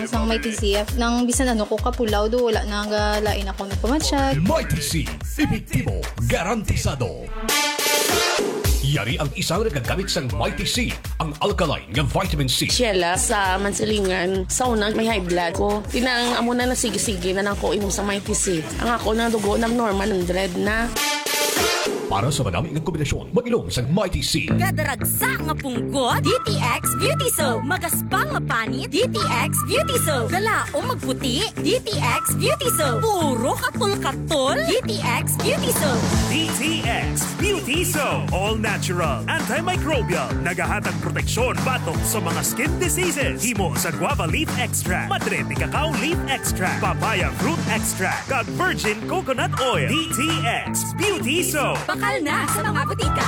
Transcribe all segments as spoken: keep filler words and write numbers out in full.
isang Mighty C F nang bisan ano ko kapulaw do wala na galain ako nagpamatsyag. Mighty C, epektibo, garantisado. Yari ang isang nagagamit sa Mighty C, ang alkaline nga vitamin C. Sheila, sa mansilingan, sa unang may high blood ko, tinang amo na nasigi-sige na nang ko inom sa Mighty C. Ang ako na dugo ng normal ng dread na. Para sa madami ng kombinasyon, mag-ilong sa Mighty C. Kadaragsa nga punggot, D T X Beauty Soap. Magaspang nga panit, D T X Beauty Soap. Galao magputi, D T X Beauty Soap. Puro katol-katol, D T X Beauty Soap. D T X Beauty Soap. All natural, antimicrobial, nagahatag proteksyon batok sa mga skin diseases. Himo sa guava leaf extract, madre de cacao leaf extract, papaya fruit extract, kag virgin coconut oil. D T X Beauty Soap. Bakal na sa mga butika.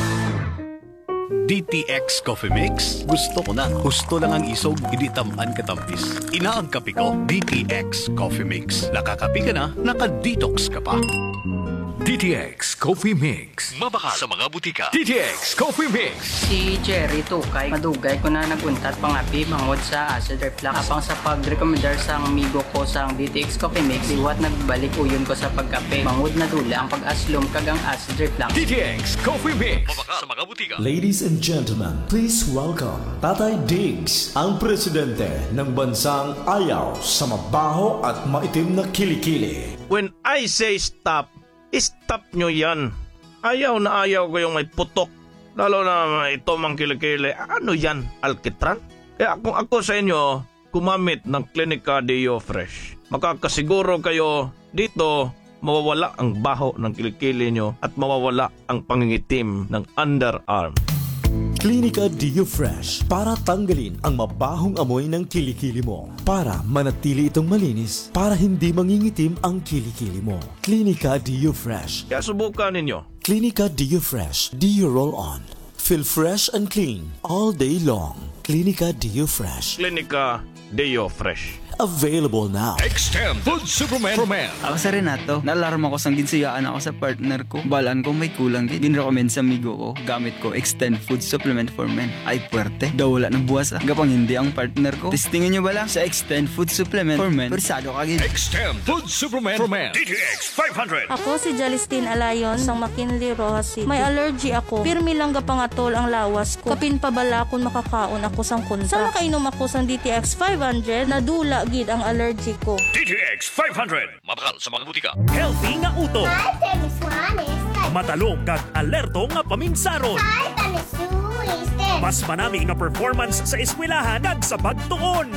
D T X Coffee Mix. Gusto ko na. Gusto lang ang isog, hindi tamaan katampis. Ina ang kape ko, D T X Coffee Mix. Nakakapi ka na, naka-detox ka pa. D T X Coffee Mix. Mabakal sa mga butika. D T X Coffee Mix. Si Jerry Tukay, madugay ko na naguntat pangapi mangod sa acid reflux. Apang sa pag-recommendar sa amigo ko sa D T X Coffee Mix, iwat nagbalik uyon ko sa pagkape. Mangod na dula ang pag-aslom kagang acid reflux. D T X Coffee Mix. Mabakal sa mga butika. Ladies and gentlemen, please welcome Tatay Diggs, ang presidente ng bansang ayaw sa mabaho at maitim na kilikili. When I say stop, stop nyo yan. Ayaw na ayaw ko yung may putok. Lalo na ito mang kilikili. Ano yan? Alkitran? Kaya kung ako sa inyo, gumamit ng Clinica Deo Fresh. Makakasiguro kayo dito mawawala ang baho ng kilikili nyo at mawawala ang pangingitim ng underarm. Clinica Deo Fresh para tanggalin ang mabahong amoy ng kilikili mo. Para manatili itong malinis. Para hindi mangingitim ang kilikili mo. Clinica Deo Fresh. Kaya subukan ninyo. Clinica Deo Fresh. Deo Roll On. Feel fresh and clean all day long. Clinica Deo Fresh. Clinica Deo Fresh. Available now. Extend Food Supplement for Men. Ako sa Renato, naalarma ko sang ginsiyaan ako sa partner ko. Balaan ko may kulang gid. Ginrecommend sa amigo ko. Gamit ko Extend Food Supplement for Men. Ay puwerte. Daw wala ng buwas ah. Gapang hindi ang partner ko. Testingin nyo ba lang sa Extend Food Supplement for Men? Persado ka gid. Extend Food Supplement for Men. D T X five hundred. Ako si Jalistin Alayon sang McKinley, Rojas City. May allergy ako. Pirmi lang gapangatol ang lawas ko. Kapin pabala kung makakaon ako sang kunta. Sa nakainom ako sang D T X five hundred, nadula gid ang allergy ko. D T X five hundred. Mabakal sa mga butika. Healthy nga uto. Matalong kag alerto nga paminsaron. Mas manami nga performance sa eskwelahan kag sa pagtuon.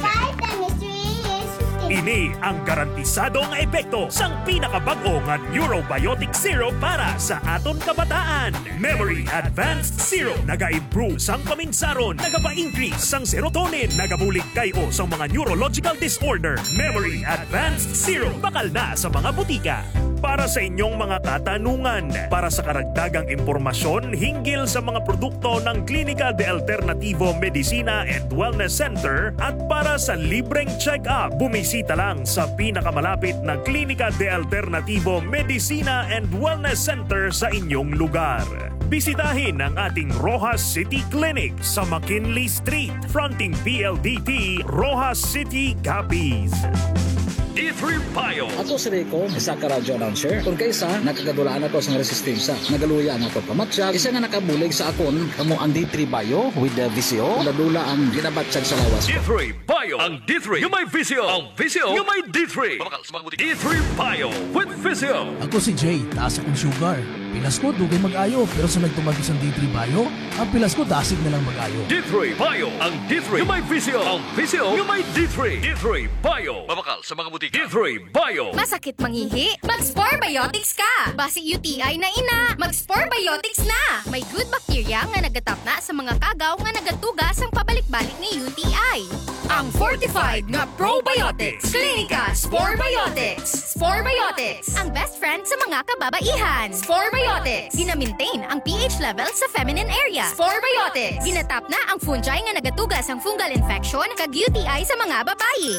Ini ang garantisado nga epekto sang pinakabag-o nga Neurobiotic Syrup para sa aton kabataan. Memory Advanced Syrup naga-improve sang paminsaron, nagapa-increase sang serotonin, nagabulig kayo sa mga neurological disorder. Memory Advanced Syrup bakal na sa mga butika. Para sa inyong mga katanungan, para sa karagdagang impormasyon hinggil sa mga produkto ng Clínica de Alternativo Medicina and Wellness Center at para sa libreng check-up, bumisita lang sa pinakamalapit na Clínica de Alternativo Medicina and Wellness Center sa inyong lugar. Bisitahin ang ating Rojas City Clinic sa McKinley Street, fronting P L D T, Rojas City, Capiz. D three Bio. Ato si Rico, isa ka radio announcer. Kung kaysa, nakagadulaan na to sa resistensya. Nagaluya na to pamatsyag. Isa nga nakabulig sa akon, kamo ang D three Bio with the V C O. Ladula ang ginabatsyag sa lawas. D three Bio. Ang D three, yung may V C O. Ang V C O, yung may D three. D three Bio with V C O. Ako si Jay, taas akong sugar. Pilas ko, dugay mag-ayo. Pero sa nagtumagis ang D three Bio, ang pilas ko, dasig na lang mag-ayo. D three Bio. Ang D three, yung may V C O. Ang V C O, yung may D three. D three Bio. Mabakal sa mga butika. D three Bio. Masakit mangihi? Mag-Sporebiotics ka! Basi U T I na ina, mag-Sporebiotics na! May good bacteria nga nagatap na sa mga kagaw nga nagatugas ang pabalik-balik ni U T I. Ang fortified nga probiotics. Clinica Sporebiotics. Sporebiotics, ang best friend sa mga kababaihan. Sporebiotics, gina-maintain ang pH level sa feminine area. Sporebiotics, ginatap na ang fungi nga nagatugas ang fungal infection kag U T I sa mga babayi.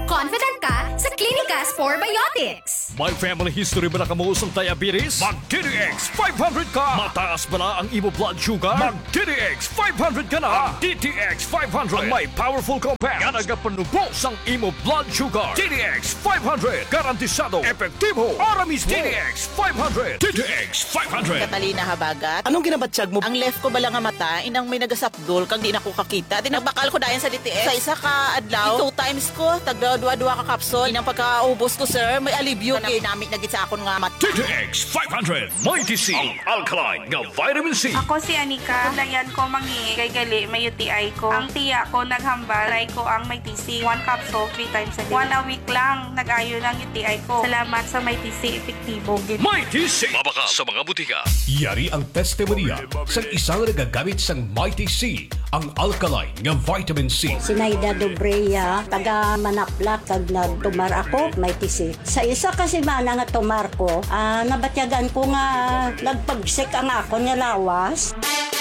Confident ka sa Klinika Spore Biotics. May family history ba na kamuusang diabetes? Mag-D D X five hundred ka! Mataas ba na ang imo blood sugar? Mag-D D X five hundred ka na! Ang D T X five hundred ang may powerful compound nga nagapanubos ang imo blood sugar. D D X five hundred, garantisado, epektibo, para mismo. D D X five hundred, D D X five hundred. Katalina Habagat, anong ginabatsyag mo? Ang left ko ba lang nga mata, inang may nagasapdol kang di na ko kakita. Tinagbakal ko dayan sa D T X. Sa isa ka adlaw, two times ko, tagdua-dua ka kapsol. Inang pagkaubos ko, sir, may alibyo. Ginamit na gid sa akon nga mata. D T X five hundred, Mighty C, ang alkaline nga vitamin C. Ako si Anika, dayan ko mangi kay gali may U T I ko. Ang tiya ko naghambal, try ko ang Mighty C. One capsule, three times a day. One a week lang, nag-ayo ng U T I ko. Salamat sa Mighty C, epektibo gid. Mighty C, mabaka sa mga butika. Yari ang testimonya sa isang nagagamit sang Mighty C, ang alkaline nga vitamin C. Sinaida Dobreya, taga Manaplak, kag nagtumar ako, Mighty C. Sa isa kasi mana nga tumar ko, ah, nabatyagan ko nga nagpagsik ang ako nga lawas.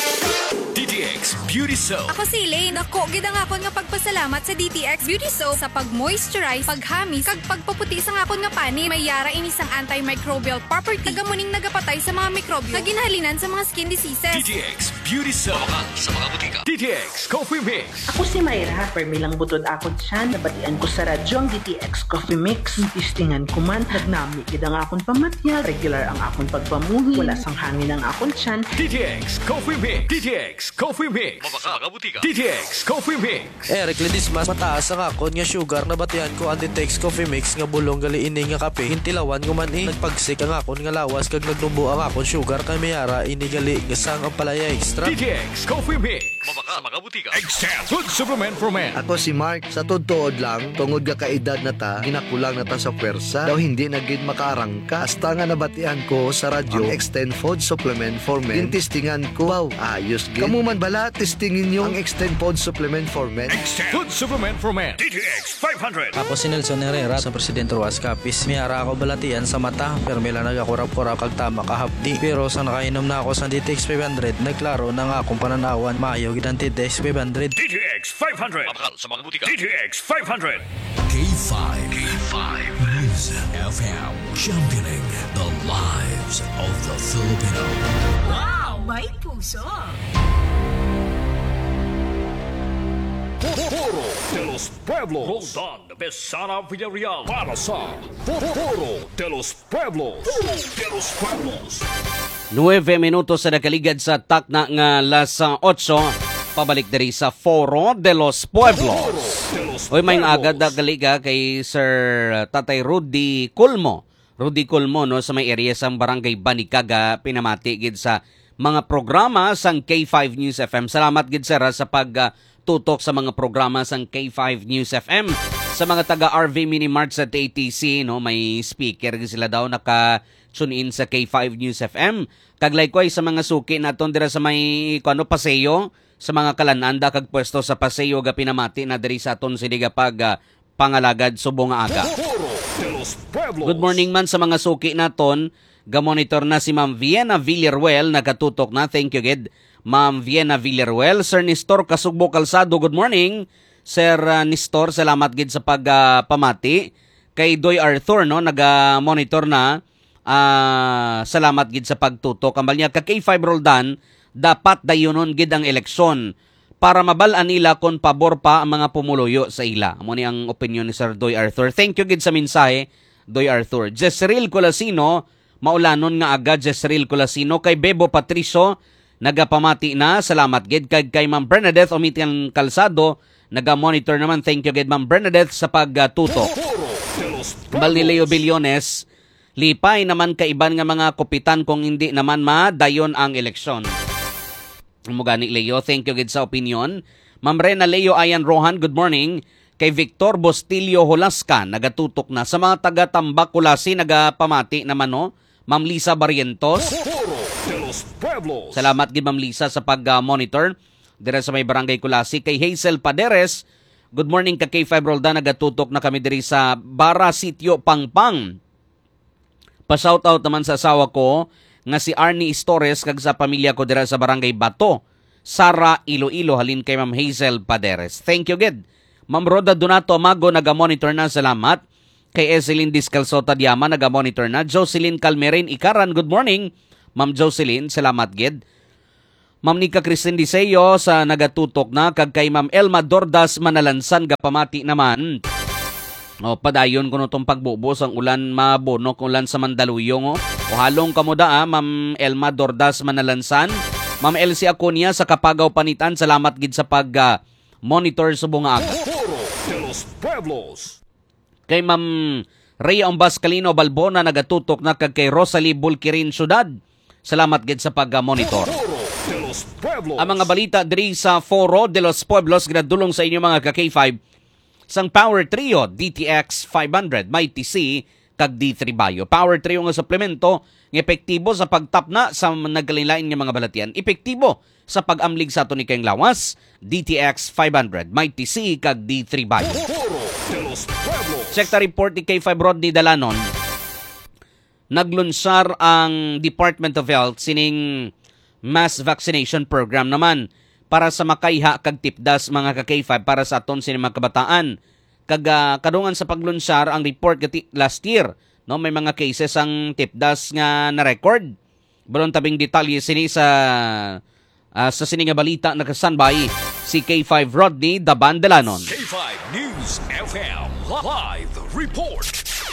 D T X Beauty Soap. Ako si Elaine. Dako gid ang akon nga pagpasalamat sa D T X Beauty Soap sa pag-moisturize, paghamis, kag pagpaputi sa akon nga pani. May yara ini sang antimicrobial property. Tagamuning nagapatay sa mga mikrobyo nga ginahalinan sa mga skin diseases. D T X Beauty Soap. Mabaka sa mga butika. D T X Coffee Mix. Ako si Mayra. Permilang butod akon siya. Nabatian ko sa radyo ang D T X Coffee Mix. Tistingan ko man. Nagnami gid ang akon pamatya. Regular ang akon pagpamuhi. Wala sang hangin ang akon tiyan. D T X Coffee Mix. D T X Coffee Mix. Mabaka mga butika. D T X Coffee Mix. Eric Ledismas, mataas ang akon nga sugar na batian ko ang D T X Coffee Mix nga bulong gali ini nga kape. Hintilawan ko man eh. Nagpagsik ang akon nga lawas kag nagnubo ang akon sugar kay mayara ini gali nga sang ang palaya extra. D T X Coffee Mix. Mabaka mga butika. Extend food supplement for men. Ako si Mark, sa totoo lang, tungod ka kaedad na ta, ginakulang na ta sa pwersa, daw hindi na gid makarangka. Hasta nga nabatian ko sa radyo, ang Extend Food Supplement for Men. Tintistingan ko, wow, ayos gid. Kamu man bala, testingin nyo ang Extend Food Supplement for Men. Extend Food Supplement for Men. D T X five hundred. Ako si Nelson Herrera, sa Presidente Ruas Capis. Miyara ako balatian sa mata, pero mila nagakurap-kurap kag tama kahapdi. Pero sa nakainom na ako sa D T X five hundred, nagklaro na nga akong pananawan, maayaw gid ang D T X five hundred. D T X five hundred. Mabakal sa mga butika. D T X five hundred. K five. K five. News F M. Championing the lives of the Filipino. Wow! May puso! Foro de los Pueblos. Roldan Besana Villarreal para sa Foro de los Pueblos. Foro de los Pueblos. Nueve minutos sa nakaligad sa takna nga las otso. Pabalik diri sa Foro de los Pueblos. Hoy may agad na kaliga kay Sir Tatay Rudy Culmo. Rudy Culmo no sa may area sang Barangay Banicaga, pinamati gid sa mga programa sang K five News F M. Salamat gid sir sa pagtutok sa mga programa sang K five News F M. Sa mga taga R V Mini Mart sa T T C no, may speaker gid sila daw naka tune in sa K five News F M. Kag likewise sa mga suki naton dira sa may kuno paseo, sa mga kalananda kag pwesto sa paseo ga pinamati na diri sa aton siniga pag uh, pangalagad subong nga aga. Good morning man sa mga suki naton. Ga-monitor na si Ma'am Vienna Villaruel, nagatutok na. Thank you, Ged. Ma'am Vienna Villaruel. Sir Nestor Kasugbo Calzado, good morning. Sir uh, Nestor, salamat gid sa pagpamati. Uh, Kay Doy Arthur, no, naga-monitor na. Uh, salamat gid sa pagtutok. Ambal niya, ka K five Roldan, dapat dayunon gid ang eleksyon para mabalaan nila kung pabor pa ang mga pumuluyo sa ila. Amo ni ang opinion ni Sir Doy Arthur. Thank you gid sa mensahe, Doy Arthur. Jezreel Colasino, maulanon nga agad Jezreel Colasino. Kay Bebo Patricio, nagapamati na. Salamat gid. Kay, kay Ma'am Bernadette Omitian Calzado, naga-monitor naman. Thank you gid Ma'am Bernadette sa pagtutok. Bal ni Leo Billones, lipay naman kaiban nga mga kupitan kung hindi naman madayon ang eleksyon. Mugani Leo, thank you gid sa opinion. Ma'am Rena Leo Ayan Rohan, good morning. Kay Victor Bostilio Holasca, nagatutok na. Sa mga taga-Tambak Kulasi, nagapamati naman no. Ma'am Lisa Barrientos. Salamat gid Ma'am Lisa sa pag-monitor. Dira sa may Barangay Kulasi. Kay Hazel Paderes, good morning ka K five Roldan, nagatutok na kami diri sa Bara Sitio Pangpang. Pa-shoutout naman sa asawa ko nga si Arnie Istores kag sa pamilya ko dira sa Barangay Bato, Sara Iloilo, halin kay Ma'am Hazel Paderes. Thank you gid Ma'am Roda Donato Amago, naga-monitor na, salamat. Kay Ezeline Discalsota Diama, naga-monitor na. Jocelyn Calmerin Ikaran, good morning. Ma'am Jocelyn, salamat gid. Ma'am Nika Cristin Diseyo sa nagatutok na. Kag kay Ma'am Elma Dordas Manalansan, gapamati naman. O, padayon ko no itong pagbubos ang ulan mabonok, ulan sa Mandaluyong. O, o halong kamuda, ah, Ma'am Elma Dordas Manalansan. Ma'am Elsie Acuña sa Kapagaw Panitan, salamat gid sa pag-monitor uh, sa bunga aga. Kay Ma'am Rhea Ombas Calino Balbona, nagatutok na kag kay Rosalie Bulkirin Syudad. Salamat gid sa pag-monitor. Ang mga balita diri sa Foro de los Pueblos, ginadulong sa inyo mga ka-K five. Sang Power Trio, D T X five hundred, may T C, kag D three Bayo. Power Trio nga suplemento, ng epektibo sa pagtapna sa nagkalilain ng mga balatian. Epektibo sa pag-amlig sa ito ni kayong lawas, D T X five hundred, may T C, kag D three Bayo. Check the report ni K five Rodney Dalanon. Naglunsar ang Department of Health sining mass vaccination program naman para sa makaiha kag tipdas mga ka-K five para sa aton sining mga kabataan. Kag uh, kadungan sa paglunsar ang report gati last year, no, may mga cases ang tipdas nga na record. Balon tabing detalye sini sa uh, sa sini nga balita nakasanbay si K five Rodney Daban Delanon. K five News F M Live Report.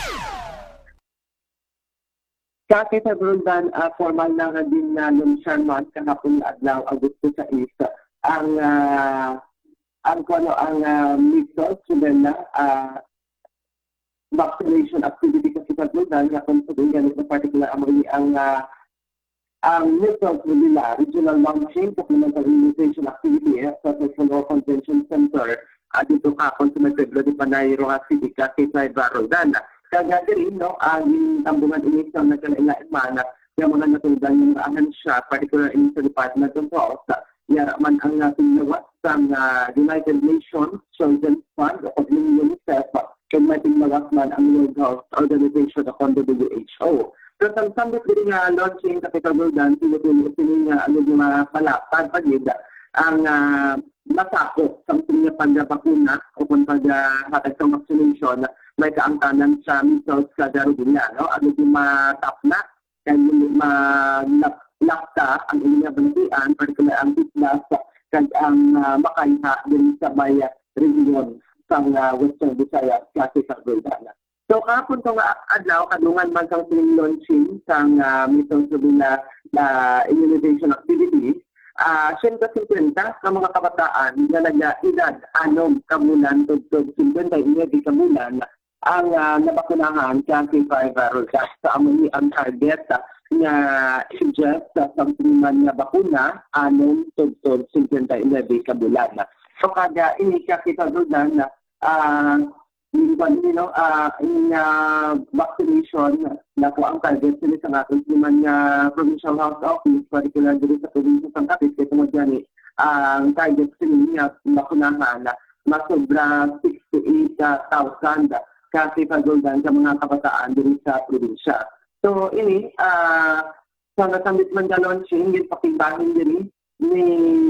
Kasi sa Brundan, uh, formal na nga din na lunsar man kahapon adlaw Agosto sais ang uh, ang ano ang uh, measles na uh, vaccination activity kasi sa Brundan nga kung sabihin ganito particular ang ang uh, ang measles nila regional launching supplemental immunization activity eh, sa National Convention Center uh, dito kapon sa Pedro de Panay Rojas City kasi sa Brundan. Kaya rin, no, ang tambungan ini sa nagkalailain man na yung mga natuldan yung ahan siya, particular in sa Department of Health, yara man ang ating lawas sa uh, United Nations Children's Fund o yung UNICEF, kung may tinglawas man ang World Health Organization o W H O. So, sa sambit din nga launching Capital Goldan, sinutuloy nga ano yung mga palapad pagid, ang uh, masakot sa mga pag-bakuna o kung pag-hatag sa vaccination, may kaangtanan sa measles kada rubila, no? Ano yung matapna, kaya yung malakta ang inyong bantian, particular ang pitlas, kaya ang uh, makaiha din sa may region sa uh, Western Visayas, kasi sa Goldan. So, kapon ko nga adlaw, kadungan man sa launching sa uh, measles rubila na uh, immunization activity, Uh, one hundred fifty ng mga kabataan na nag-edad anom kabulan tugtog fifty kabulan ang uh, nabakunahan sa K five viral cast sa amuni ang target uh, na suggest sa uh, man na bakuna anom tugtog fifty kabulan. So kada ini kita doon na uh, you know, uh, in uh, vaccination na po ang target sila sa ating naman uh, Provincial Health Office, particular dito sa probinsya ng Capiz, kaya tungod yan eh, ang target sila niya makunahan na masobra sixty-eight thousand kasi paguldan sa mga kabataan dito sa probinsya. So, ini, uh, sa nasambit man galon siya, hindi pakingbahin din ni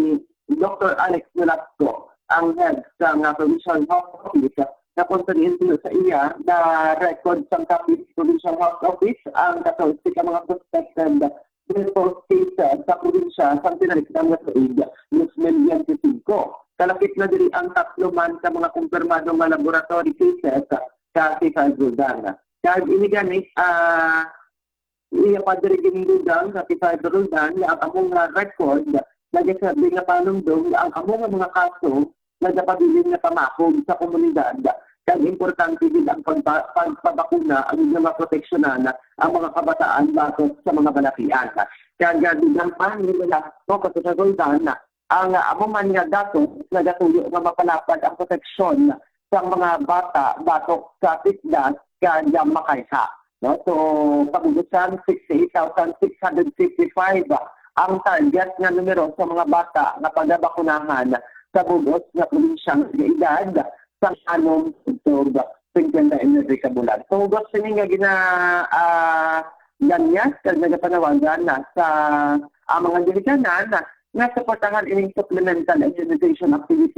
Doctor Alex Velasco, ang head sa uh, Provincial Health Office, na kontrihin sa iya na record sa Capiz Provincial Health Office ang katawsik ang mga suspected resource cases sa probinsya sa pinaliktang na sa ida Los Million twenty-five. Kalapit na diri ang tatlo man sa mga kumpirmadong mga laboratory cases sa Tifal-Roldan. Kaya iniganit, uh, iya pa diri ginindudang sa Tifal-Roldan na ang among record nagasabi nga panundong ang among mga kaso na napabiling na pamakog sa komunidad. Kaya importante din ang pagpa- pagpabakuna ang mga proteksyonan ang mga kabataan bakit sa mga balakian. Kaya gano'n pa nila no, kasi sa Goldan, ang amuman nga datos na gatuyo na mapalapad ang proteksyon sa mga bata batok sa pitdas kaya makaysa. No? So, pagugusan, sixty-eight thousand six hundred fifty-five ang target na numero sa mga bata na pagbabakunahan sa bugos na probinsyang edad sa anong tugtog fifty kabulan. So, gusto niya gina uh, ganyan, kasi nagpanawagan na sa uh, mga dirikanan na nasuportahan ining supplemental immunization activity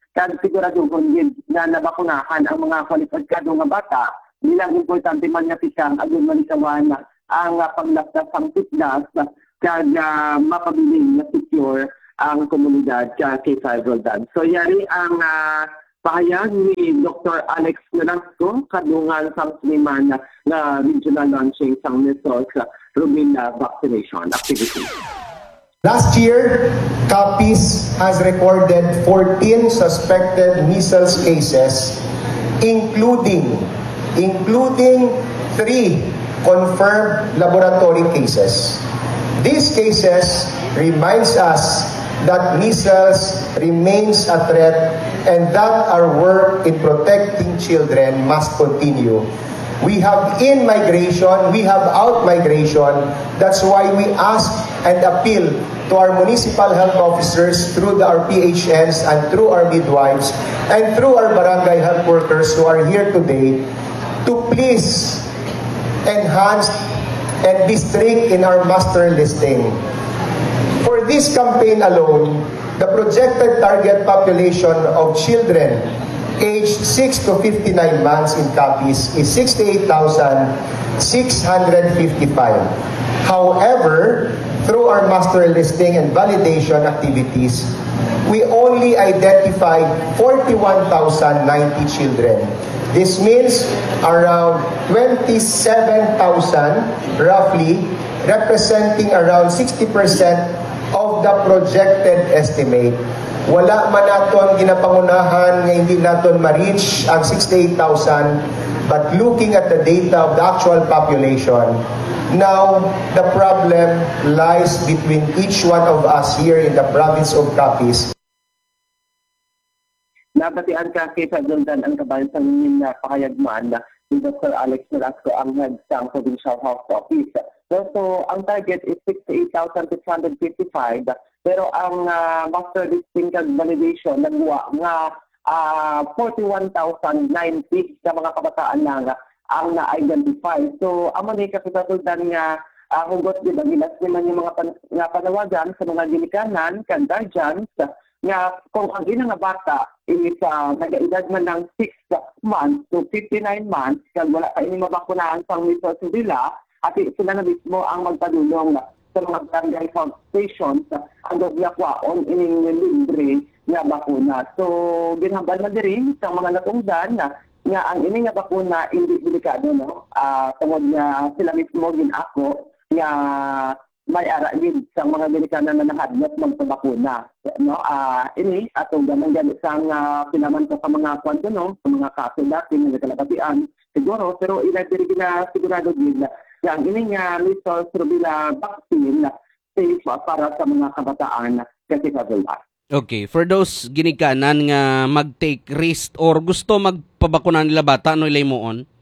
Kaya siguraduhon yun na nabakunahan ang mga kwalipagkado nga bata, bilang importante man nga pikang agun manisawan ang uh, paglastas ang fitness kaya uh, mapabiling na secure ang komunidad kaya K five Roldan. So yari ang uh, pahayag ni Doctor Alex Nolasco, kadungan sa Sliman na regional launching sa measles rubella vaccination activity. Last year, Capiz has recorded fourteen suspected measles cases, including including three confirmed laboratory cases. These cases reminds us that measles remains a threat and that our work in protecting children must continue. We have in-migration, we have out-migration. That's why we ask and appeal to our municipal health officers through the, our P H Ns and through our midwives and through our barangay health workers who are here today to please enhance and be strict in our master listing. For this campaign alone, the projected target population of children aged six to fifty-nine months in Capiz is sixty-eight thousand six hundred fifty-five. However, through our master listing and validation activities, we only identified forty-one thousand ninety children. This means around twenty-seven thousand, roughly, representing around sixty percent of the projected estimate. Wala man naton ginapangunahan nga hindi naton ma-reach ang sixty-eight thousand, but looking at the data of the actual population, now the problem lies between each one of us here in the province of Capiz. Nabatian ka kay Roldan ang kabayan sa na pakayagmaan na si Doctor Alex Nolasco ang head ng Provincial Health Office. So, so ang target is sixty-eight thousand six hundred fifty-five. Pero ang uh, master listing kag validation nagwa nga uh, forty-one thousand ninety sa mga kabataan lang ang na-identify. So, amo ni kapituldan nga uh, hugot di ba gilas naman yung mga pan, nga panawagan sa mga ginikanan kag guardians nga kung ang ina nga bata is uh, nag-edad man ng six months to fifty-nine months kag wala pa ini mabakunahan sa measles rubella at sila na mismo ang magpadulong sa mga barangay health stations ang gagawakwaon ining libre nga bakuna. So, ginhambal na diri sa mga natungdan na nga ang ini nga bakuna hindi delikado, no? Uh, tungod nga sila mismo ginako nga may ara din sa mga delikado na nahadlok magpabakuna. No? Uh, ini atong ganang ganit sa uh, pinaman ko sa mga kwento, no? Sa mga kaso dati nga nagalabatian siguro, pero ila diri na sigurado din na yang ini nga measles rubella vaccine safe para sa mga kabataan kasi kabulan. Okay, for those ginikanan nga mag-take risk or gusto magpabakunan nila bata, ano ilay mo on?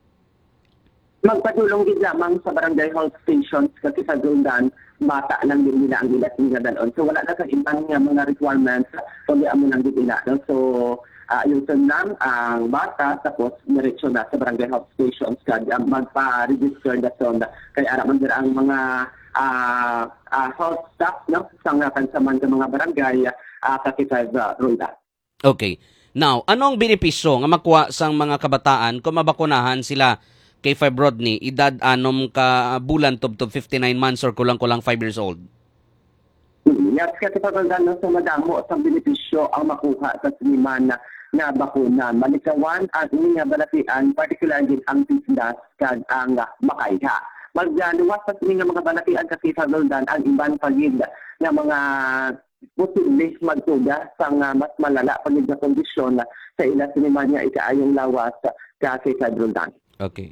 Magpadulong din lamang sa barangay health stations kasi sa Dundan, bata lang din nila ang ilat nila dalon. So wala na sa ibang nga mga requirements, kundi amo lang din nila. No? So uh, yung lang ang bata, tapos diretso na sa barangay health stations kaya uh, magpa-register na so kaya araman din ang mga uh, uh, health staff no? sa nga kansaman ng mga barangay uh, kasi sa uh, Rundan. Okay. Now, anong benepisyo nga makuha sang mga kabataan kung mabakunahan sila kay Five Rodney, edad anom ka bulan to to fifty-nine months or kulang-kulang five years old? Yes, kasi pagkagano sa madamo sa benepisyo ang makuha sa siniman na, na bakuna. Malikawan at ini nga balatian, particularly ang tisdas kag ang makaiha. Magluwas sa sini nga mga balatian kasi sa Roldan ang ibang pagid na mga posibles magtuga sa mas malala pagid na kondisyon sa ila siniman niya ikaayong lawas kasi sa Roldan. Okay.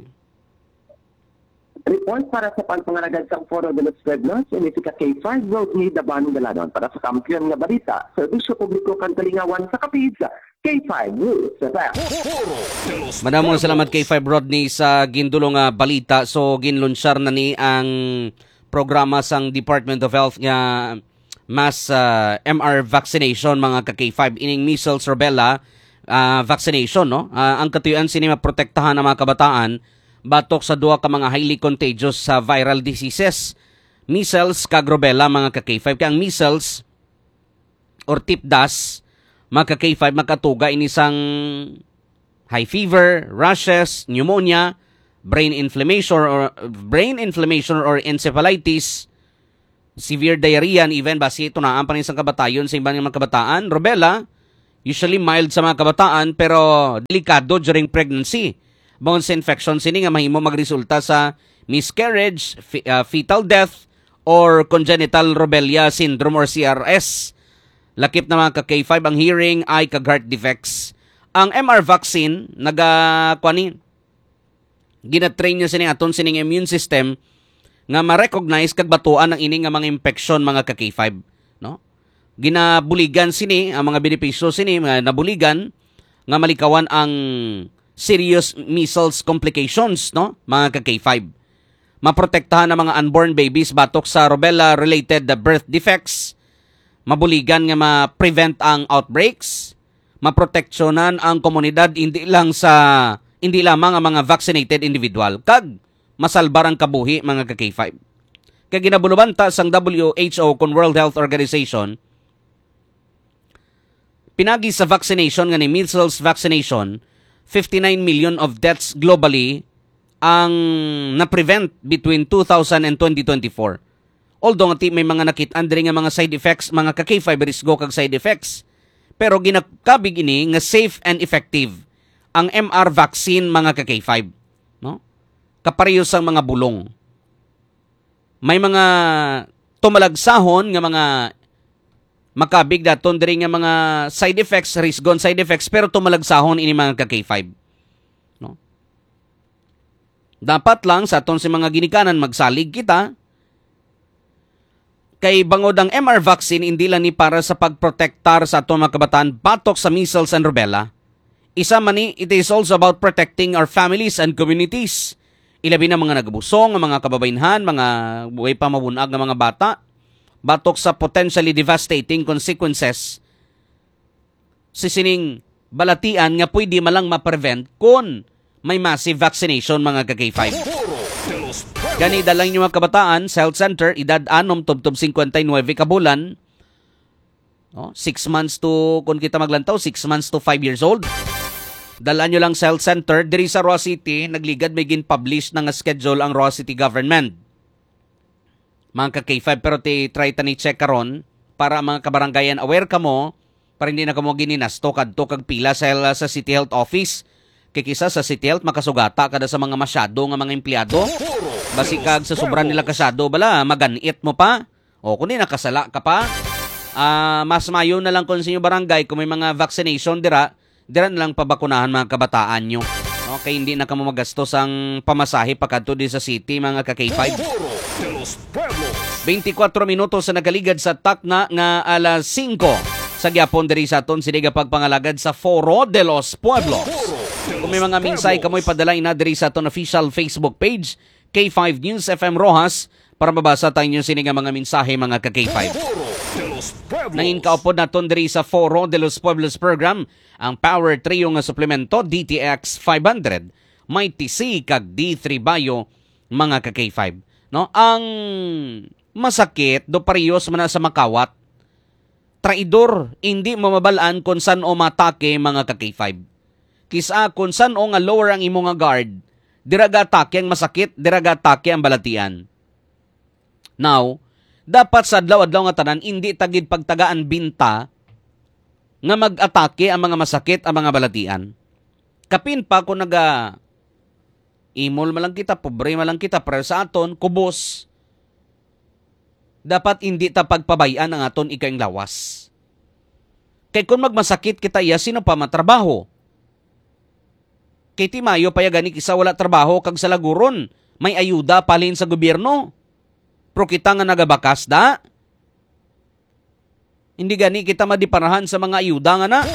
Report para sa pagpangaragad sa Foro de los Pueblos, Unisika K five, Rodney Dabano Galadon. Para sa kampiyon nga balita, Serbisyo Publiko kang Kalingawan sa Capiz, K five News. Madamong salamat K five Rodney sa gindulong nga balita. So, ginlunsyar na ni ang programa sang Department of Health nga mass uh, M R vaccination mga ka K five. Ining measles rubella uh, vaccination, no? Uh, ang katuyuan sini maprotektahan ng mga kabataan batok sa duha ka mga highly contagious sa viral diseases, measles kag rubella mga ka K five. Kaya ang measles or tipdas mga ka-K five makatuga ini sang high fever, rashes, pneumonia, brain inflammation or brain inflammation or encephalitis, severe diarrhea, and even basi ito na ang panisang kabatayon sa ibang mga kabataan. Rubella, usually mild sa mga kabataan pero delikado during pregnancy. Bawon sa infection sini nga mahimo magresulta sa miscarriage, fe- uh, fetal death, or congenital rubella syndrome or C R S. Lakip na mga ka-K five ang hearing, eye, kag heart defects. Ang M R vaccine, naga, kwani, ginatrain niya sining aton sining immune system nga ma-recognize kag batuan ang ini nga mga infection mga ka-K five. No? Ginabuligan sini, ang mga benepisyo sini, mga nabuligan, nga malikawan ang serious measles complications, no? Mga ka-K five. Maprotektahan ang mga unborn babies batok sa rubella-related birth defects. Mabuligan nga ma-prevent ang outbreaks. Maproteksyonan ang komunidad hindi lang sa hindi lamang ang mga vaccinated individual. Kag masalbar ang kabuhi mga ka-K five. Kag ginabulubanta sang W H O kon World Health Organization, pinagi sa vaccination nga ni measles vaccination, fifty-nine million of deaths globally ang na-prevent between two thousand and twenty twenty-four. Although nga may mga nakit-an diri nga mga side effects, mga ka-K five risgo kag side effects. Pero ginakabig ini nga safe and effective ang M R vaccine mga ka-K five, no? Kapareho sang mga bulong. May mga tumalagsahon nga mga makabig daton diri nga mga side effects, risgon side effects, pero tumalagsahon ini mga ka-K five. No? Dapat lang sa aton si mga ginikanan magsalig kita kay bangod ang M R vaccine hindi lang ni para sa pagprotektar sa aton mga kabataan batok sa measles and rubella. Isa man ni, it is also about protecting our families and communities. Ilabi na mga nagabusong, mga kababainhan, mga buhay pa mabunag ng mga bata, batok sa potentially devastating consequences si sining balatian nga pwede malang ma-prevent kung may massive vaccination mga ka-K five. Gani dalang nyo mga kabataan sa health center, edad anom tubtob fifty-nine kabulan, no? six months to, kung kita maglantaw, six months to five years old. Dalaan nyo lang sa health center, diri sa Roa City, nagligad may gin-publish na nga schedule ang Roa City government. Mga ka-K five, pero ti try ta ni check karon para mga kabarangayan aware ka mo, para hindi na ka mo gininasto kadto kag pila sa, sa City Health Office. Kay kisa sa City Health, makasugata kada sa mga masyado nga mga empleyado. Basi kag sa sobra nila kasyado, bala, maganit mo pa. O kung di nakasala ka pa, uh, mas mayo na lang kung sa inyo barangay, kung may mga vaccination dira, dira na lang pabakunahan mga kabataan nyo. Okay, hindi na ka mo magastos ang pamasahe pagkadto di sa city mga ka-K five. twenty-four minutos sa nagaligad sa takna nga alas singko sa gyapon diri sa aton siniga pagpangalagad sa Foro de los Pueblos. Kung may mga minsay kamoy padala ina diri sa aton official Facebook page K five News F M Rojas para mabasa tayo nyo siniga mga mensahe mga ka-K five. Nangin kaupod naton diri sa Foro de los Pueblos program ang Power Trio nga suplemento D T X five hundred, may T C kag D three Bio mga ka-K five. No, ang masakit do parehas man sa makawat. Traidor, hindi mamabalaan kung saan o matake mga ka-K five. Kisa kung saan o nga lower ang imo nga guard, diraga atake ang masakit, diraga atake ang balatian. Now, dapat sa adlaw-adlaw nga tanan, hindi tagid pagtagaan binta nga mag-atake ang mga masakit ang mga balatian. Kapin pa kung naga imol malang kita, pobre malang kita, pero sa aton, kubos. Dapat hindi ta pagpabayan ang aton ikaing lawas. Kay kung magmasakit kita iya, sino pa matrabaho? Kay timayo payagani kisa wala trabaho kag sa laguron, may ayuda palin sa gobyerno. Pero kita nga nagabakas da. Hindi gani kita madiparahan sa mga ayuda nga na.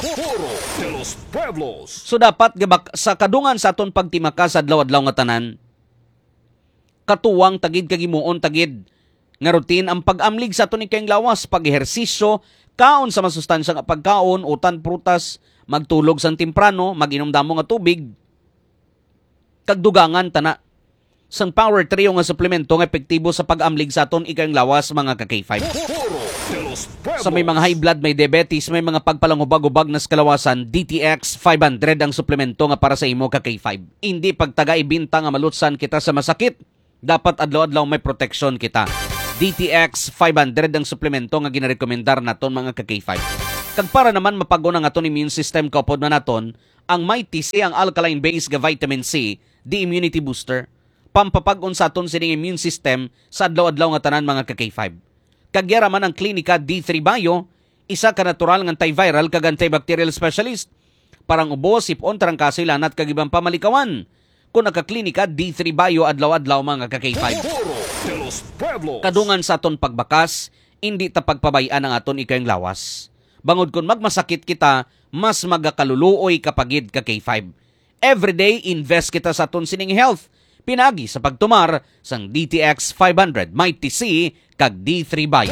So dapat gabak sa kadungan sa aton pagtimaka sa adlaw-adlaw nga tanan. Katuwang tagid kagimuon tagid nga routine ang pag-amlig sa aton ikayang lawas, pag-ehersisyo, kaon sa masustansya nga pagkaon, utan prutas, magtulog sang temprano, mag-inom damo nga tubig. Kagdugangan tana sang Power Trio nga suplemento nga epektibo sa pag-amlig sa aton ikayang lawas mga ka-K five. Sa may mga high blood, may diabetes, may mga pagpalangubag-ubag na kalawasan, D T X five hundred ang suplemento nga para sa imo ka K five. Hindi pagtaga ibinta nga malutsan kita sa masakit. Dapat adlaw-adlaw may protection kita. D T X five hundred ang suplemento nga ginarekomendar naton mga ka K five. Kag para naman mapagon ang aton immune system kaupod man naton, ang Mighty C ang alkaline-based nga vitamin C, the immunity booster. Pampapag-on sa aton sining immune system sa adlaw-adlaw nga tanan mga ka K five. Kagyara man ang klinika D three Bio, isa ka natural ng antiviral kag antibacterial specialist. Parang ubo, sipon, trangkaso, lanat kag ibang pamalikawan. Kung nakaklinika D three Bio adlaw-adlaw mga ka K five. Kadungan sa aton pagbakas, hindi ta pagpabayan ang aton ikayong lawas. Bangod kung magmasakit kita, mas magakaluluoy kapagid ka K five. Everyday invest kita sa aton sining health. Pinagi sa pagtumar sang D T X five hundred, Mighty C, kag D three Bio.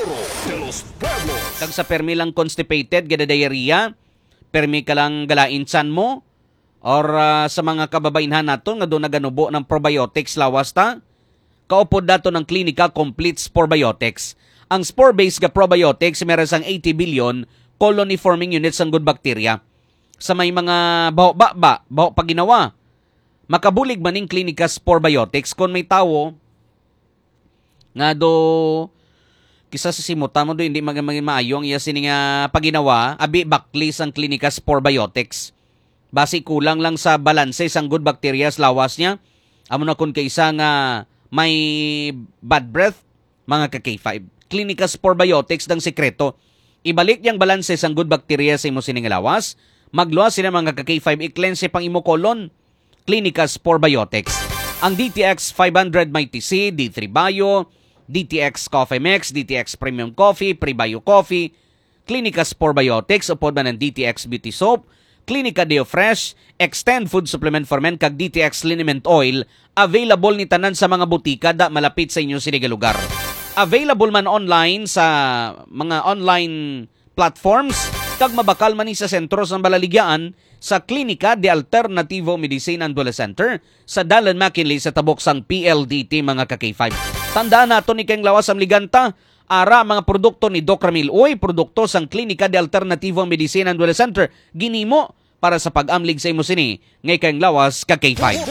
Kag sa permi lang constipated, gada diarrhea, permi ka lang galain tiyan mo, or uh, sa mga kababainhan nato nga doon naganubo ng probiotics lawas ta, kaupod dato ng klinika Complete Sporebiotics. Ang spore-based ga probiotics meron sang eighty billion colony-forming units ang good bacteria. Sa may mga baho-ba-ba, baho paginawa, makabulig maning klinika Sporebiotics kung may tawo nga do kisa sa simuta mo do hindi maging maayong iya sini nga paginawa abi baklis ang klinika Sporebiotics. Basi kulang lang sa balanse sang good bacteria lawas niya. Amo na kun kaysa nga may bad breath mga ka K five. Klinika Sporebiotics dang sekreto. Ibalik yang balanse sang good bacteria sa imo sining lawas. Magluwas sila mga ka K five i-cleanse pang imo colon. Klinika Sporebiotics. Ang D T X five hundred Mighty C, D three Bio, D T X Coffee Mix, D T X Premium Coffee, Prebio Coffee, Klinika Sporebiotics, upod man ng D T X Beauty Soap, Klinika Deo Fresh, Extend Food Supplement for Men, kag D T X Liniment Oil, available ni tanan sa mga butika da malapit sa inyo siniga lugar. Available man online sa mga online platforms, kag mabakal man ni sa sentro sa Balaligyaan, sa Klinika de Alternativo Medicine and Wellness Center sa Dalan McKinley sa tabok sang P L D T mga ka K five. Tandaan nato ni kayong lawas ang liganta, ara mga produkto ni Doc Ramil Uy, produkto sang Klinika de Alternativo Medicine and Wellness Center, ginimo para sa pag-amlig sa imo sini ngay kayong lawas ka K five.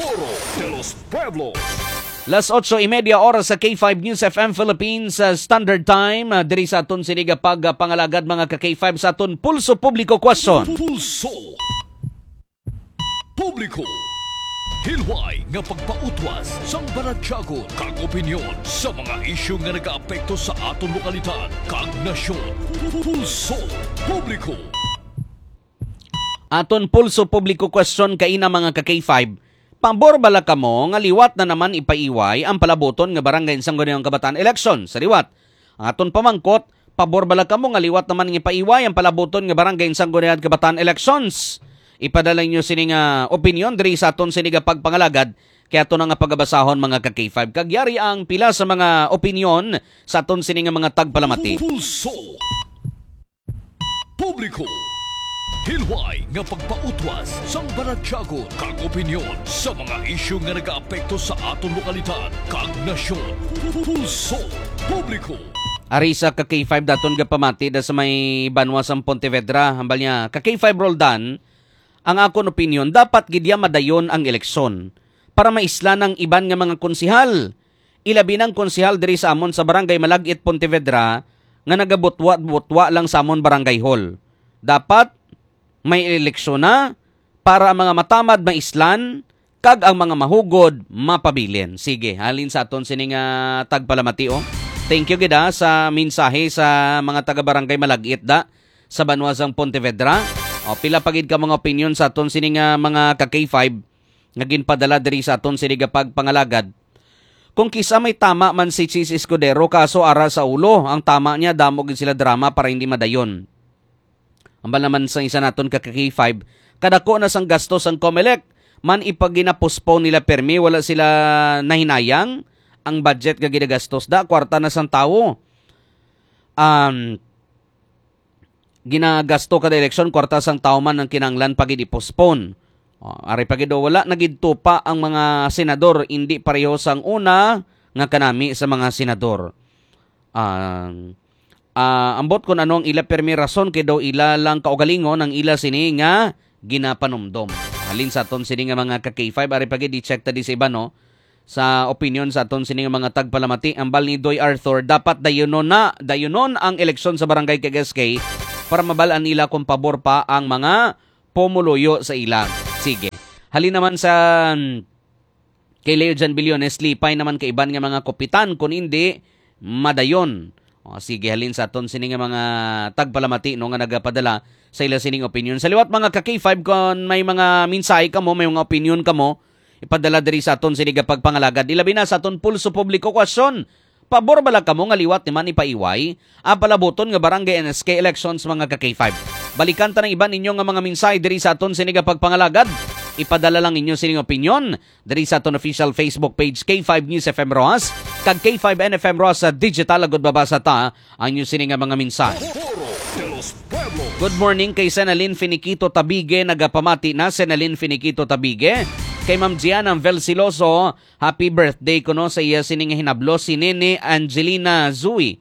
Las eight thirty oras sa K five News F M Philippines sa Standard Time. Uh, diri sa aton siniga pag uh, pangalagad mga ka K five sa aton Pulso Publiko Question. Pulso Publiko. Hilway nga pagpautwas sang banatyagon kag opinyon sa mga isyu nga nagaapekto sa aton lokalidad kag nasyon. Pulso Publiko. Aton Pulso Publiko Question kaina mga ka K five. Pambor bala kamo nga liwat na naman ipaiway ang palaboton nga barangay Sangguniang Kabataan election sa liwat. Ang aton pamangkot, pabor bala kamo nga liwat naman ipaiway ang palaboton nga barangay Sangguniang Kabataan elections. Ipadala nyo sining uh, opinion diri sa aton siniga pagpangalagad kaya ato na nga pagabasahon mga ka K five. Kagyari ang pila sa mga opinion sa aton sining mga tagpalamati. Pulso Publiko. Hilway nga pagpautwas sang banatyagon kag opinyon sa mga isyu nga nagaapekto sa aton lokalidad kag nasyon. Pulso Publiko. Ari sa ka K five daton nga pamati da sa may banwa sang Pontevedra. Hambal niya, ka K five Roldan, ang akon opinyon, dapat gidya madayon ang eleksyon para maisla ng iban nga mga konsihal. Ilabi ng konsihal diri sa amon sa barangay Malagit, Pontevedra nga nagabutwa-butwa lang sa amon barangay hall. Dapat may eleksyon na para ang mga matamad maislan kag ang mga mahugod mapabilin. Sige, halin sa aton sining uh, tagpalamati oh. Thank you gida sa mensahe sa mga taga-barangay Malagit da sa Banwasang Pontevedra. O, pila pagid ka mga opinion sa aton sining uh, mga ka K five nga ginpadala diri sa aton sining pagpangalagad. Kung kisa may tama man si Chis Escudero kaso ara sa ulo, ang tama niya damo gid sila drama para hindi madayon. Ambal naman sa isa naton ka K five, kadako na sang gastos ang COMELEC, man ipagina-postpone nila permi, wala sila nahinayang ang budget nga ginagastos da, kwarta na sang tawo. Um, ginagasto kada eleksyon, kwarta sang tawo man ang kinanglan pagid i-postpone. O, ari pagid wala nagidto pa ang mga senador, hindi pareho sang una nga kanami sa mga senador. Um, Uh, ambot kon anong ila permi rason kay daw ila lang kaugalingon ang ila sini nga ginapanumdom. Halin sa aton sini nga mga ka K five ari pagi di-check ta di sa iba no. Sa opinion sa aton sini nga mga tagpalamati ang bal ni Doy Arthur dapat dayunon na dayunon ang eleksyon sa barangay K S K para mabalaan nila kung pabor pa ang mga pumuluyo sa ila. Sige. Halin naman sa kay Leo Jan Billones, lipay naman kay iban nga mga kopitan kung hindi madayon. O, sige, halin sa aton sining mga tagpalamati no nga nagapadala sa ila sining opinion. Sa liwat mga ka K five kung may mga mensahe kamo, may mga opinion kamo, ipadala diri sa aton sining pagpangalagad. Ilabi na sa aton pulso publiko kwasyon. Pabor bala kamo nga liwat ni man ipaiway ang palabuton nga barangay N S K elections mga ka K five. Balikan ta ng iban ninyo nga mga mensahe diri sa aton sining pagpangalagad. Ipadala lang inyo sining opinion diri sa aton official Facebook page K five News F M Rojas kag K five N F M Rojas sa digital agud babasa ta ang inyo sining mga mensahe. Good morning kay Senalyn Finiquito Tabige, nagapamati na Senalyn Finiquito Tabige. Kay Ma'am Gianna Velsiloso, happy birthday ko no sa iya sining hinablo si Nene Angelina Zui.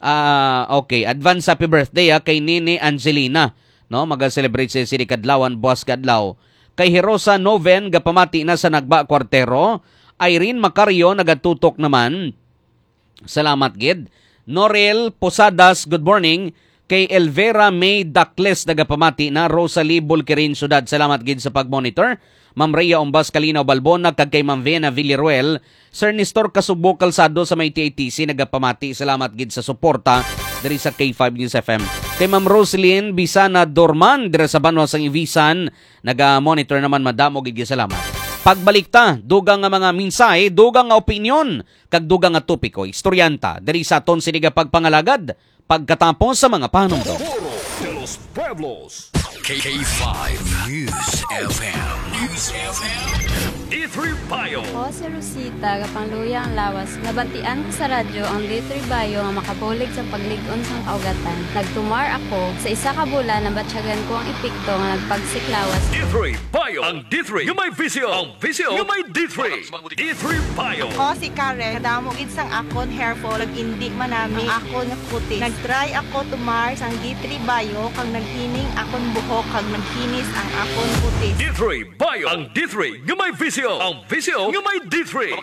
Ah, uh, okay, advance happy birthday ha, kay Nene Angelina. No, maga-celebrate si Siri Kadlawan, Boss Kadlaw. Kay Hirosa Noven, gapamati na sa Nagba Cuartero. Irene Macario, nagatutok naman. Salamat, gid. Norel Posadas, good morning. Kay Elvera May Dacles, nagapamati na. Rosalie Bulquerin, Sudad, salamat, gid sa pagmonitor. Ma'am Rhea Umbas Calinaw Balbona, kag kay Ma'am Vena Villaruel. Sir Nestor Kasugbo Calzado sa may T A T C, nagapamati. Salamat, gid sa suporta dari sa K five News F M. Kay Ma'am Roslyn Bisana Dorman dira sa Banwa sang Ibisan, naga-monitor naman madamo gid salamat. Pagbalik ta, dugang nga mga mensahe, dugang nga opinion, kag dugang nga topiko, istoryanta diri sa aton siniga pagpangalagad pagkatapos sa mga panumdom. Los Pueblos. K five News F M. News F M. D three Bayo. Ako si Rosita, kapangluya ang lawas. Nabantian ko sa radyo ang D three Bayo nga makabulig sa pagligon sang kaugatan. Nagtumar ako sa isa ka bulan na batsyagan ko ang epekto nga nagpagsiklawas. D three Bayo. Ang D three yung may visyo. Ang visyo yung may D three. D three Bayo. Ako si Karen. Kadamo gid sang akon hair fall. Nag-indi manami ang akon nga kutis. Nag-try ako tumar sang D three Bayo kag naghining akon buhok kag nagkinis ang akon kutis. D three Bayo. Ang D three yung may visyo. Ang visyo yung may D three.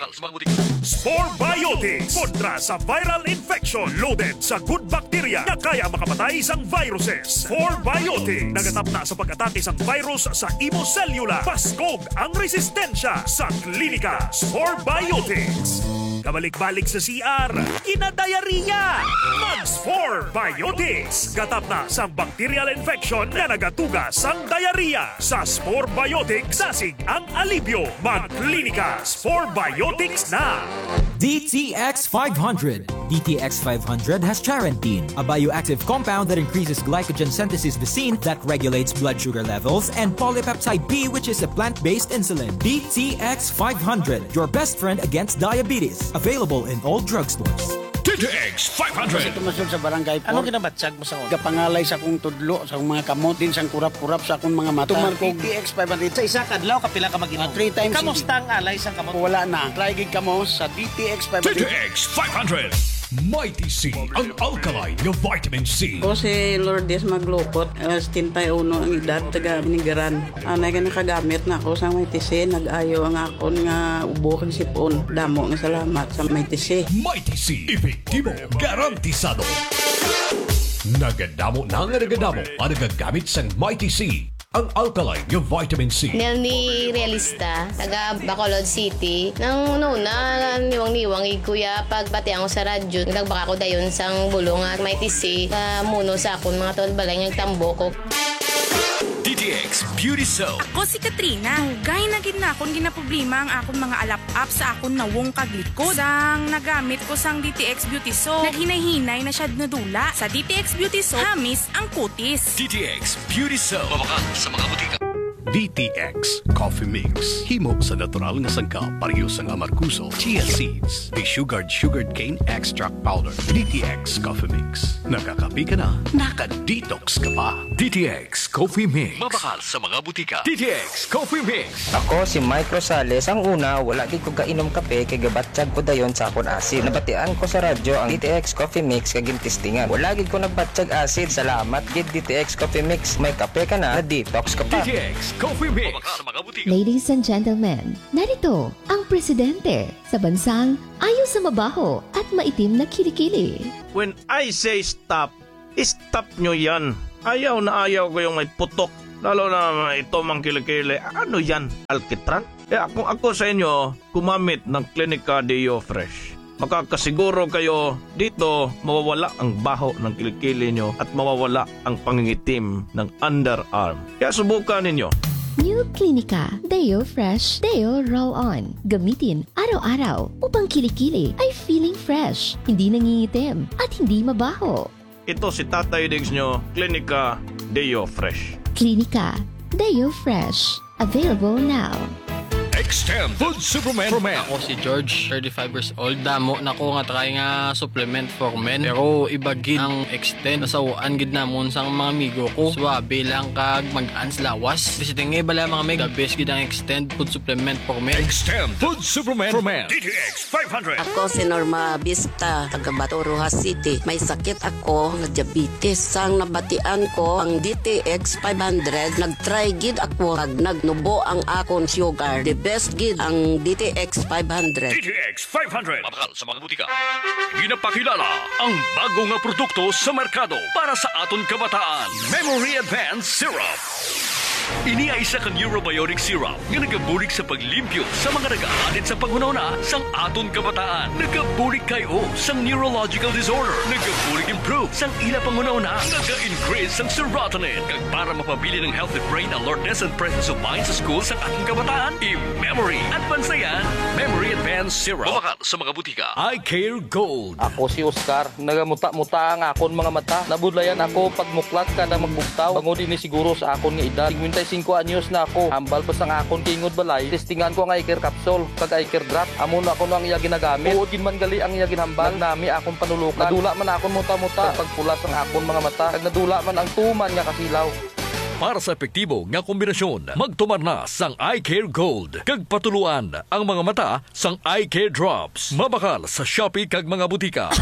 Spore Biotics kontra sa viral infection loaded sa good bacteria na kaya makapatay sang viruses. Spore Biotics nagatap na sa pag-atake sang virus sa imo cellula. Paskog ang resistensya sa klinika. Spore Biotics. Kabalik-balik sa C R, kinadayariya. Mag-Spore Biotics. Gatap na sa bacterial infection na nagatuga sang diarrhea. Sa Spore Biotics, sasig ang alibyo. Mag-klinika. Spore Biotics na. D T X five hundred. D T X five hundred has charantine, a bioactive compound that increases glycogen synthesis vesine that regulates blood sugar levels, and polypeptide B, which is a plant-based insulin. D T X five hundred, your best friend against diabetes. Available in all drugstores. D T X five hundred. Kasi tumasod sa barangay po. Ano kinabatsag mo sa akong? Kapangalay sa akong tudlo, sa akong mga kamot, din sa kurap-kurap sa akong mga mata. Tumar ko D T X five hundred. Sa isa kadlaw, kapila ka mag-inom. Uh, three times. Kamusta ang alay sa kamot? Wala na. Try gig ka mo sa D T X five hundred. D T X five hundred. Mighty C, ang alkaline ng vitamin C. Ako si Lourdes Maglupot, alas tintayuno ang edad, taga Binigaran. Anay ka nakagamit na ako sa Mighty C, nag-ayo ang akon nga ubo kang sipon. Damo nga salamat sa Mighty C. Mighty C, epektibo, garantisado. Nagadamo na nga nagadamo ang nagagamit sa Mighty C. Ang alkaline yung vitamin C. Nelny Realista, taga Bacolod City. Nang una, niwang-niwang ikuya, pagbati ako sa radyo, nagbaka ko dayon sang bulong at may tisi, uh, muno sa akon mga tol balay ng tambo ko. D T X Beauty Soap. Ako si Katrina. Hugay na gid na akong ginaproblema ang akong mga alap-up sa akong nawong kaglikod. Sang nagamit ko sang D T X Beauty Soap, naghinay-hinay na siya nadula. Sa D T X Beauty Soap, hamis ang kutis. D T X Beauty Soap. Mabaka sa mga butika. D T X Coffee Mix. Himo sa natural nga sangka pareho sa amarkuso, chia seeds, the sugared sugared cane extract powder. D T X Coffee Mix. Nakakapi ka na, naka-detox ka pa. D T X Coffee Mix. Mabakal sa mga butika. D T X Coffee Mix. Ako si Mike Rosales. Ang una, wala gid ko kainom kape kay gabatsyag ko dayon sa akon acid. Nabatian ko sa radyo ang D T X Coffee Mix kag gintistingan. Wala gid ko nagbatsyag acid. Salamat gid D T X Coffee Mix. May kape ka na, na-detox ka pa. D T X Coffee Mix. Ladies and gentlemen, narito ang presidente sa bansang ayaw sa mabaho at maitim na kilikili. When I say stop, stop nyo yan. Ayaw na ayaw ko yung may putok. Lalo na ito mang kilikili. Ano yan? Alkitran? Eh kung ako sa inyo, kumamit ng Clinica Deo Fresh. Makakasiguro kayo dito mawawala ang baho ng kilikili nyo at mawawala ang pangingitim ng underarm. Kaya subukan ninyo. New Clinica Deo Fresh Deo Roll-On. Gamitin araw-araw upang kilikili ay feeling fresh, hindi nangingitim at hindi mabaho. Ito si Tatay Diggs nyo, Clinica Deo Fresh. Clinica Deo Fresh. Available now. Extend Food Supplement for Men. Ako si George, thirty-five years old. Damo na ko nga try nga supplement for men. Pero iba gid ang Extend. Nasawaan gid namon sang mga amigo ko. Swabe lang kag mag-ans lawas. Visiting nga bala mga meg. The best gid ang Extend Food Supplement for Men. Extend Food Supplement for Men. D T X five hundred. Ako si Norma Vista, taga Bato, Rojas City. May sakit ako nga diabetes. Sang nabatian ko ang D T X five hundred. Nag-try gid ako kag nagnubo ang akon sugar. The best gid ang D T X five hundred. D T X five hundred. Mabakal sa mga butika. Ginapakilala ang bago nga produkto sa merkado para sa aton kabataan. Memory Advanced Syrup. Ini ay isa ka neurobiotic syrup nga nagabulig sa paglimpyo sa mga nagaalit sa panghunahuna sang aton kabataan. Nagabulig kayo sang neurological disorder. Nagabulig improve sang ila panghunahuna. Naga-increase sang serotonin. Kag para mapabili ng healthy brain alertness and presence of mind sa school sang ating kabataan. I-Memory Advanced yan. Memory Advanced Syrup. Mabakal sa mga butika. I Care Gold. Ako si Oscar. Nagamuta-muta ang akon mga mata. Nabudlayan ako pagmuklat ka na magbuktaw. Bangod ini siguro sa akon nga edad. fifty-five anyos na ako. Hambal pa sang akon kingod balay. Testingan ko ang eye care capsule kag eye care drop. Amon ako no ang iya ginagamit. Uod gid man gali ang iya ginhambal. Nami akon panulukan. Nadula man akon muta-muta. Pagpulas ang akon mga mata. Kag nadula man ang tuman nga kasilaw. Para sa epektibo nga kombinasyon, magtumar na sang Eye Care Gold. Kag patuluan ang mga mata sang Eye Care Drops. Mabakal sa Shopee kag mga butika.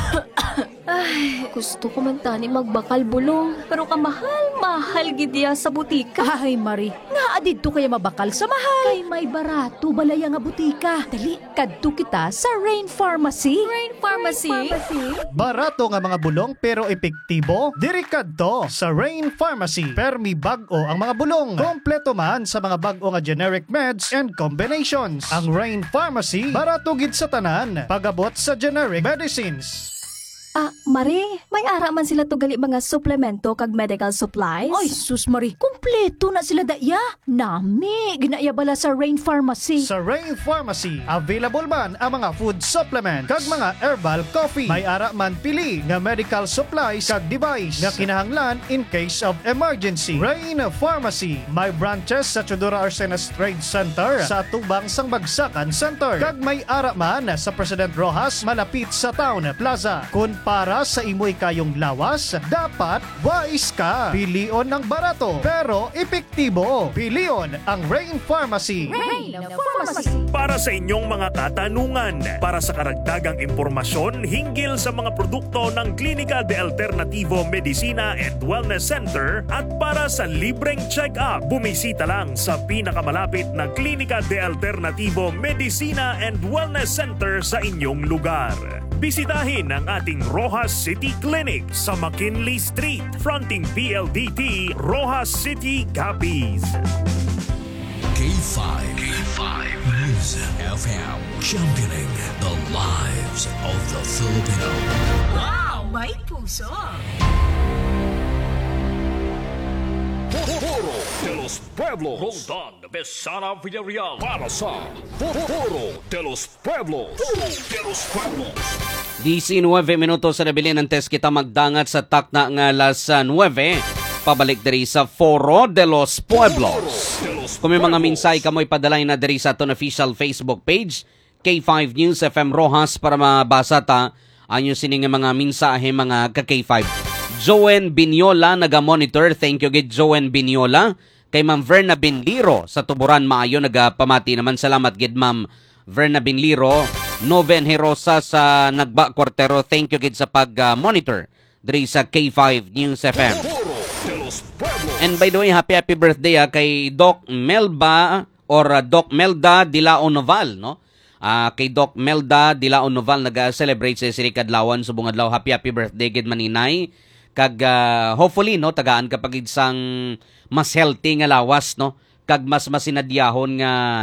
Ay, gusto ko man tani magbakal bulong. Pero kamahal-mahal gidya sa butika. Ay, Mari, nga adidto kaya mabakal sa mahal. Kay may barato balaya nga butika. Dali, kadto kita sa Rain Pharmacy. Rain Pharmacy? Rain Pharmacy? Barato nga mga bulong pero epektibo? Diri kadto sa Rain Pharmacy. Permi bag-o ang mga bulong. Kompleto man sa mga bag-o nga generic meds and combinations. Ang Rain Pharmacy, barato gid sa tanan. Pagabot sa generic medicines. Ah, Mari, may ara man sila to gali mga suplemento kag medical supplies? Ay, sus Mari, kumpleto na sila daya. Nami, ginaya bala sa Rain Pharmacy. Sa Rain Pharmacy, available man ang mga food supplement kag mga herbal coffee. May ara man pili nga medical supplies kag device nga kinahanglan in case of emergency. Rain Pharmacy, may branches sa Chodora Arsenas Trade Center, sa Tubang Sang Bagsakan Center, kag may ara man sa President Rojas malapit sa Town Plaza. Kun para sa imoy kayong lawas, dapat wise ka. Pilion ng barato, pero epektibo. Pilion ang Rain Pharmacy. Rain Pharmacy. Para sa inyong mga katanungan, para sa karagdagang impormasyon hinggil sa mga produkto ng Clínica de Alternativo Medicina and Wellness Center at para sa libreng check-up, bumisita lang sa pinakamalapit na Clínica de Alternativo Medicina and Wellness Center sa inyong lugar. Bisitahin ang ating Rojas City Clinic sa McKinley Street, fronting P L D T, Rojas City, Capiz. K five. K five. News F M. Championing the lives of the Filipino. Wow! May puso! Foro de los Pueblos. Roldan Besana Villarreal para sa Foro de los Pueblos. Foro de los Pueblos. nineteen minutos sa nabili ng test kita magdangat sa takna nga alas nine. Pabalik diri sa Foro de los Pueblos. Kung may mga minsay ka mo ipadalay na diri sa aton official Facebook page, K five News F M Rojas, para mabasa ta anyo sining mga mensahe mga ka K five. Joen Binyola naga-monitor. Thank you gid Joen Binyola. Kay Ma'am Verna Binliro sa Tuburan maayo nagapamati naman. Salamat gid Ma'am Verna Binliro. Noven Herosa sa Nagba Quartero. Thank you gid sa pag-monitor diri sa K five News F M. And by the way, happy happy birthday ha, kay Doc Melba or uh, Doc Melda Dilao Noval, no? Uh, kay Doc Melda Dilao Noval nag-celebrate sa Siri Kadlawan subong adlaw. Happy happy birthday gid maninay. Kag uh, hopefully no tagaan kapag sang mas healthy nga lawas, no? Kag mas masinadyahon nga